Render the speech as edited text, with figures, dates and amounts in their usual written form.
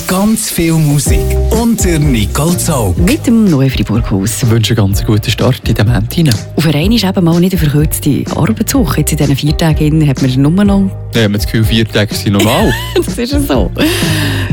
ganz viel Musik und der Nicole Zaug. Mit dem neuen Fribourg-Haus. Ich wünsche einen ganz guten Start in den Monat hinein. Auf einen ist eben mal nicht eine verkürzte Arbeitswoche. Jetzt in diesen 4 Tagen hat man nur noch... Ich habe das Gefühl, 4 Tage sind normal. Das ist ja so.